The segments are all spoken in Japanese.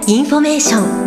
インフォメーション。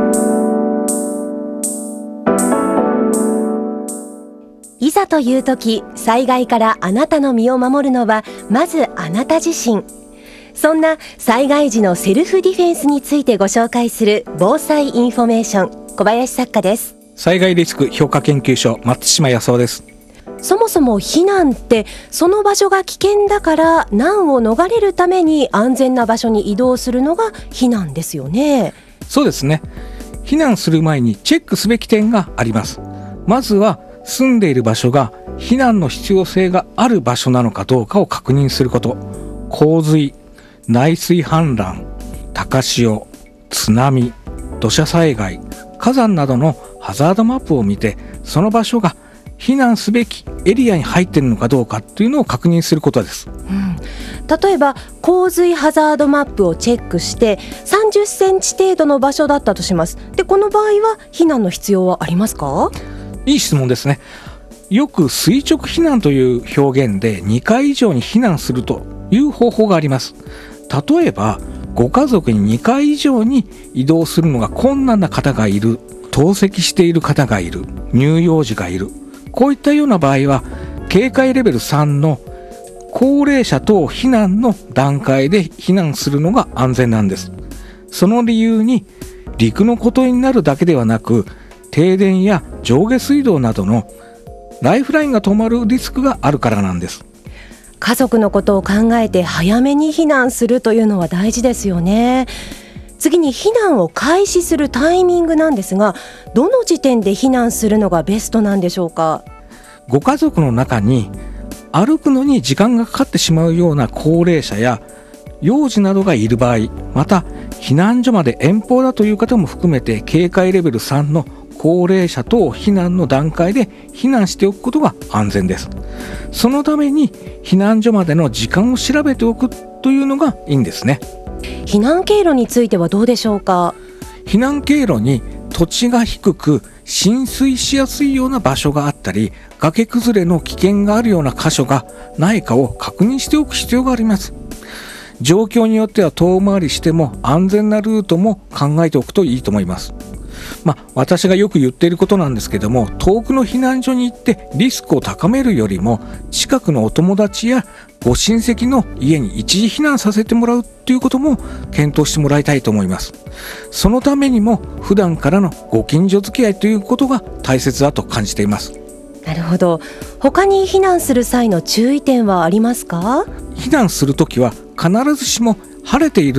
いざという時、災害からあなたの身を守るのはまずあなた自身。そんな災害時のセルフディフェンスについてご紹介する防災インフォメーション、小林作家です。 災害リスク評価研究所、松島康夫です。 そもそも避難ってその場所が危険だから難を逃れるために安全な場所に移動するのが避難ですよね。 そうですね。避難する前にチェックすべき点があります。まずは住んでいる場所が避難の必要性がある場所なのかどうかを確認すること。洪水、内水氾濫、高潮、津波、土砂災害、火山などのハザードマップを見て、その場所が避難すべきエリアに入っているのかどうかというのを確認することです。 例えば洪水ハザードマップをチェックして30センチ程度の場所だったとします。で、この場合は避難の必要はありますか？ いい質問ですね。よく垂直避難という表現で2階以上に避難するという方法があります。例えばご家族に2階以上に移動するのが困難な方がいる、透析している方がいる、乳幼児がいる、こういったような場合は警戒レベル3の高齢者等避難の段階で避難するのが安全なんです。その理由に陸のことになるだけではなく、停電や上下水道などのライフラインが止まるリスクがあるからなんです。 家族のことを考えて早めに避難するというのは大事ですよね。次に避難を開始するタイミングなんですが、どの時点で避難するのがベストなんでしょうか？ ご家族の中に歩くのに時間がかかってしまうような高齢者や幼児などがいる場合、また避難所まで遠方だという方も含めて警戒レベル3の高齢者等避難の段階で避難しておくことが安全です。そのために避難所までの時間を調べておくというのがいいんですね。 避難経路についてはどうでしょうか？ 避難経路に土地が低く浸水しやすいような場所があったり、崖崩れの危険があるような箇所がないかを確認しておく必要があります。状況によっては遠回りしても安全なルートも考えておくといいと思います。私がよく言っていることなんですけども、遠くの避難所に行ってリスクを高めるよりも、近くのお友達やご親戚の家に一時避難させてもらうということも検討してもらいたいと思います。そのためにも普段からのご近所付き合いということが大切だと感じています。 なるほど。他に避難する際の注意点はありますか？ 避難するときは必ずしも晴れている